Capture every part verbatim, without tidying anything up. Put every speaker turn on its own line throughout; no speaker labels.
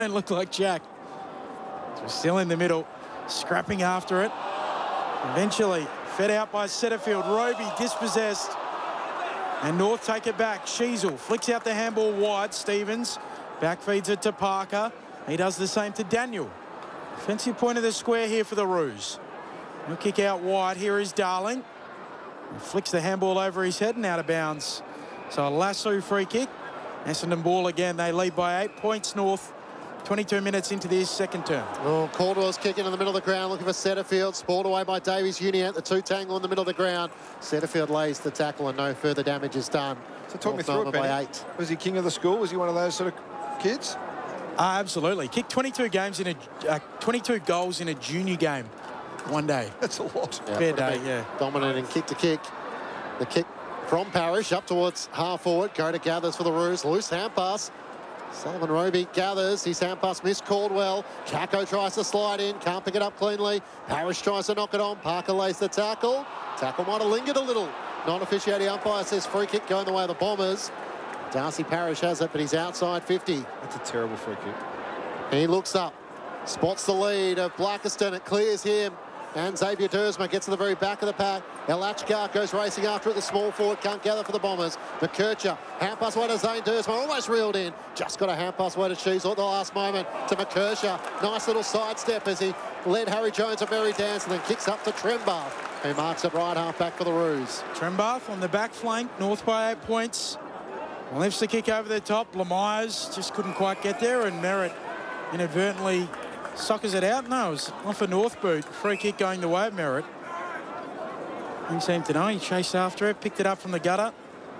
Don't look like Jack. So still in the middle, scrapping after it. Eventually fed out by Setterfield. Roby dispossessed. And North take it back. Sheasel flicks out the handball wide. Stevens back feeds it to Parker. He does the same to Daniel. Offensive point of the square here for the Roos. No kick out wide. Here is Darling. He flicks the handball over his head and out of bounds. So a lasso free kick. Essendon ball again. They lead by eight points North. twenty-two minutes into this second term.
Oh, Caldwell's kicking in the middle of the ground, looking for Setterfield. Spalled away by Davies Uniacke. The two tangle in the middle of the ground. Setterfield lays the tackle and no further damage is done.
So talk me through it, Benny.
by eight.
Was he king of the school? Was he one of those sort of kids?
Uh, absolutely. Kicked twenty-two games in a uh, twenty-two goals in a junior game one day.
That's a lot.
Yeah,
Fair day, yeah.
Dominant and kick to kick. The kick from Parrish up towards half forward. Go to Gathers for the Roos. Loose hand pass. Sullivan Roby gathers. His hand pass missed Caldwell. Kako tries to slide in. Can't pick it up cleanly. Parrish tries to knock it on. Parker lays the tackle. Tackle might have lingered a little. Non-officiating umpire says free kick going the way of the Bombers. Darcy Parrish has it, but he's outside fifty.
That's a terrible free kick.
He looks up. Spots the lead of Blackiston. It clears him. And Xavier Dersma gets to the very back of the pack. Elachkar goes racing after it. The small forward can't gather for the Bombers. McKercher, hand pass way to Zane Dersma. Almost reeled in. Just got a hand pass way to Sheasel at the last moment to McKercher. Nice little sidestep as he led Harry Jones a merry dance and then kicks up to Trembath, who marks it right half back for the Roos.
Trembath on the back flank. North by eight points. Lifts the kick over the top. Lemires just couldn't quite get there, and Merritt inadvertently suckers it out. No, it was off a North boot. Free kick going the way of Merritt. He seemed to know. He chased after it, picked it up from the gutter.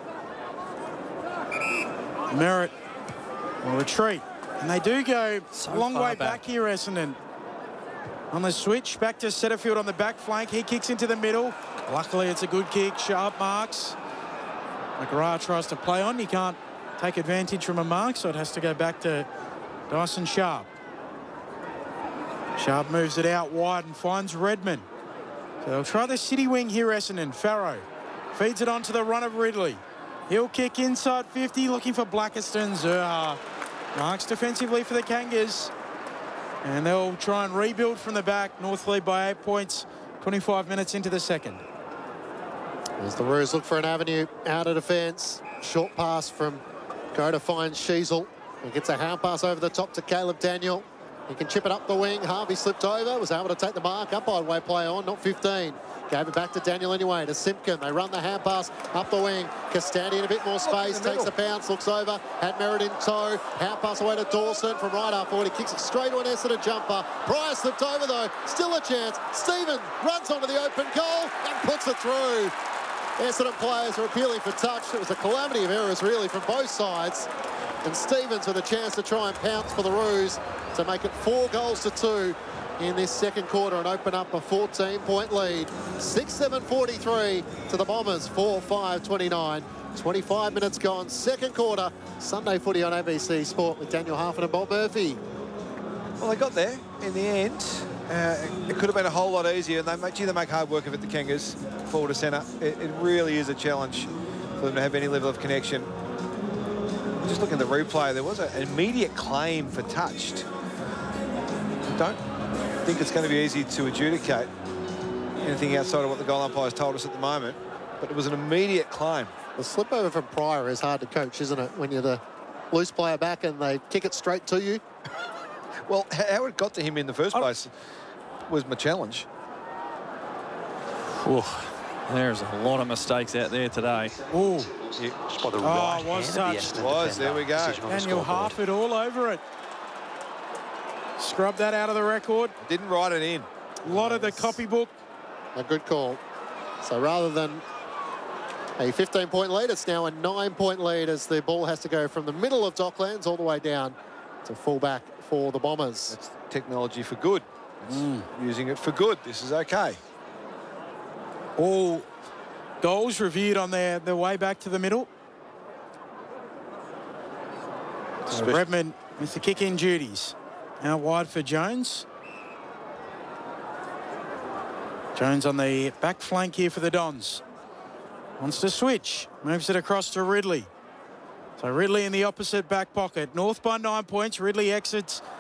Merritt will retreat. And they do go
So
a long
far
way
back.
back here, Essendon. On the switch, back to Setterfield on the back flank. He kicks into the middle. Luckily, it's a good kick. Sharp marks. McGrath tries to play on. He can't take advantage from a mark, so it has to go back to Dyson Sharp. Sharp moves it out wide and finds Redmond. So they'll try the city wing here, Essendon. Farrow feeds it onto the run of Ridley. He'll kick inside fifty, looking for Blackiston. Zerha marks defensively for the Kangas. And they'll try and rebuild from the back. North lead by eight points, twenty-five minutes into the second.
As the Roos look for an avenue out of defence. Short pass from Go to find Sheasel. He gets a hand pass over the top to Caleb Daniel. He can chip it up the wing. Harvey slipped over, was able to take the mark. Up by way play on, not fifteen. Gave it back to Daniel anyway, to Simpkin. They run the hand pass up the wing. Castandi in a bit more space,
the
takes a
middle.
bounce, looks over, had Merritt in tow. Hand pass away to Dawson from right half forward. He kicks it straight to an Essendon jumper. Pryor slipped over though, still a chance. Stephen runs onto the open goal and puts it through. Essendon players are appealing for touch. It was a calamity of errors really from both sides. And Stevens with a chance to try and pounce for the Roos to make it four goals to two in this second quarter and open up a fourteen point lead. six seven forty-three to the Bombers, four five twenty-nine. twenty-five minutes gone, second quarter. Sunday footy on A B C Sport with Daniel Harford and Bob Murphy.
Well, they got there in the end. Uh, it could have been a whole lot easier, and they make, gee, they make hard work of it, the Kangas, forward to centre. It, it really is a challenge for them to have any level of connection. Just looking at the replay, there was a, an immediate claim for touched. I don't think it's going to be easy to adjudicate anything outside of what the goal umpires told us at the moment, but it was an immediate claim.
The slip over from Pryor is hard to coach, isn't it? When you're the loose player back and they kick it straight to you.
Well, how it got to him in the first place was my challenge.
Ooh, there's a lot of mistakes out there today.
Ooh.
Yeah.
By the
Oh,
right
was
hand of
touched.
the Essendon
Was, there
defender.
we go.
Decision on the
Daniel
scoreboard.
Harford all over it. Scrub that out of the record.
Didn't write it in.
A lot of the copybook.
A good call. So rather than a fifteen point lead, it's now a nine point lead as the ball has to go from the middle of Docklands all the way down to fullback for the Bombers.
That's technology for good. It's using it for good. This is okay.
All goals reviewed on their, their way back to the middle. So
Especially-
Redmond with the kick-in duties. Now wide for Jones. Jones on the back flank here for the Dons. Wants to switch. Moves it across to Ridley. So Ridley in the opposite back pocket. North by nine points. Ridley exits